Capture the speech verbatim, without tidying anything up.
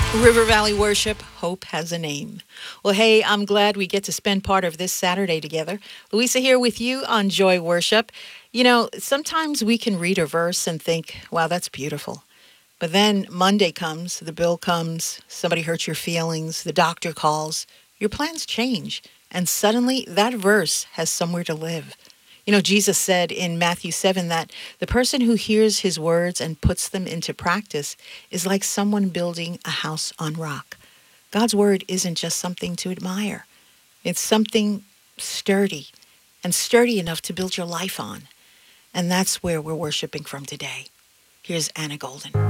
River Valley Worship, Hope Has a Name. Well, hey, I'm glad we get to spend part of this Saturday together. Louisa here with you on Joy Worship. You know, sometimes we can read a verse and think, wow, that's beautiful. But then Monday comes, the bill comes, somebody hurts your feelings, the doctor calls, your plans change, and suddenly that verse has somewhere to live. You know, Jesus said in Matthew seven that the person who hears his words and puts them into practice is like someone building a house on rock. God's word isn't just something to admire. It's something sturdy and sturdy enough to build your life on. And that's where we're worshiping from today. Here's Anna Golden.